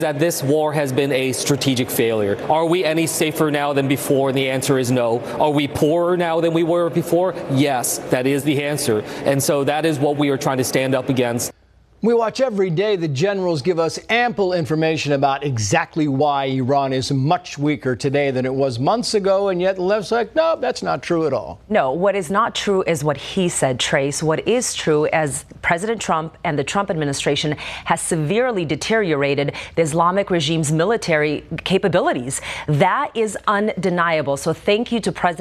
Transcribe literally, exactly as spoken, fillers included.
That this war has been a strategic failure. Are we any safer now than before? And the answer is no. Are we poorer now than we were before? Yes, that is the answer. And so that is what we are trying to stand up against. We watch every day. The generals give us ample information about exactly why Iran is much weaker today than it was months ago, and yet the left's like, no, that's not true at all. No, what is not true is what he said, Trace. What is true is President Trump and the Trump administration has severely deteriorated the Islamic regime's military capabilities. That is undeniable. So thank you to President